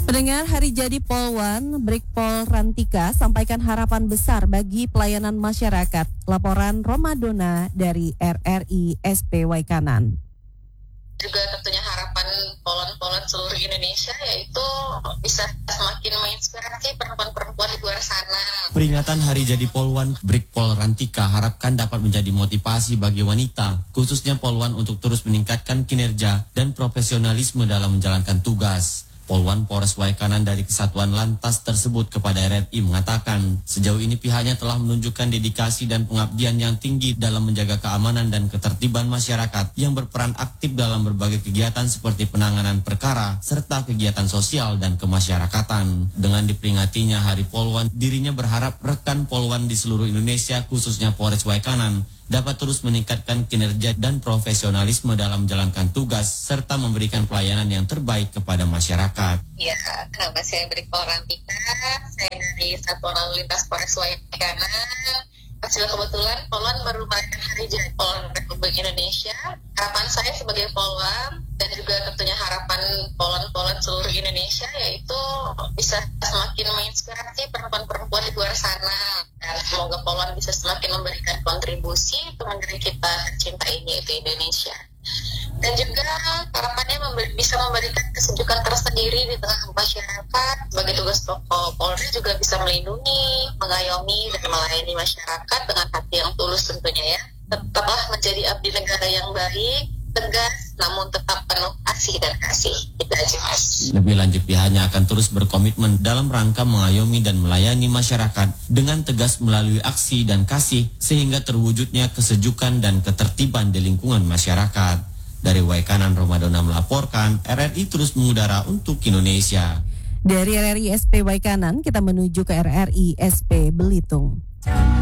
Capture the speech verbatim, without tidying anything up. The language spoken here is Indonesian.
Pendengar, hari jadi Polwan, Brigpol Rantika sampaikan harapan besar bagi pelayanan masyarakat. Laporan Romadona dari R R I S P Waikanan. Juga tentunya harapan Polwan-Polwan seluruh Indonesia yaitu bisa semakin menginspirasi perempuan-perempuan di luar sana. Peringatan Hari Jadi Polwan, Brigpol Rantika harapkan dapat menjadi motivasi bagi wanita, khususnya Polwan untuk terus meningkatkan kinerja dan profesionalisme dalam menjalankan tugas. Polwan Polres Waikanan dari Kesatuan Lantas tersebut kepada R R I mengatakan, sejauh ini pihaknya telah menunjukkan dedikasi dan pengabdian yang tinggi dalam menjaga keamanan dan ketertiban masyarakat yang berperan aktif dalam berbagai kegiatan seperti penanganan perkara serta kegiatan sosial dan kemasyarakatan. Dengan diperingatinya Hari Polwan, dirinya berharap rekan Polwan di seluruh Indonesia khususnya Polres Waikanan dapat terus meningkatkan kinerja dan profesionalisme dalam menjalankan tugas serta memberikan pelayanan yang terbaik kepada masyarakat. Ya, nama saya Brigpol Rantika, saya dari Satuan Lalu Lintas Polres Waikanan. Juga kebetulan Polwan merupakan Hari Jadi Polwan Republik Indonesia. Harapan saya sebagai Polwan dan juga tentunya harapan Polwan-Polwan seluruh Indonesia yaitu bisa semakin menginspirasi perempuan-perempuan di luar sana. Dan semoga Polwan bisa semakin memberikan kontribusi untuk negeri kita tercinta ini, yaitu Indonesia. Dan juga harapannya memberi, bisa memberikan kesejukan tersendiri di tengah masyarakat. Sebagai tugas pokok Polri juga bisa melindungi, mengayomi, dan melayani masyarakat dengan hati yang tulus tentunya ya. Tetaplah menjadi abdi negara yang baik, tegas, namun tetap penuh kasih dan kasih. Itu aja, Mas. Lebih lanjut, pihaknya akan terus berkomitmen dalam rangka mengayomi dan melayani masyarakat dengan tegas melalui aksi dan kasih sehingga terwujudnya kesejukan dan ketertiban di lingkungan masyarakat. Dari Waikanan, Romadona melaporkan, R R I terus mengudara untuk Indonesia. Dari R R I S P Waikanan, kita menuju ke R R I S P Belitung.